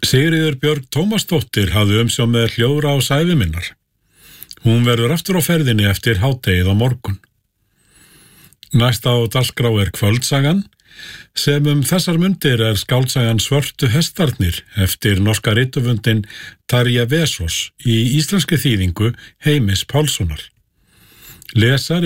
Sigríður Björg Tómasdóttir hafði umsjón með hljóðrás ævi minnar. Hún verður aftur á ferðinni eftir hádegið á morgun. Næst á dagskrá kvöldsagan, sem þessar mundir skáldsagan Svörtu hestarnir eftir norska rithöfundinn Tarja Vesaas í íslenskri þýðingu Heimis Pálssonar. Lesari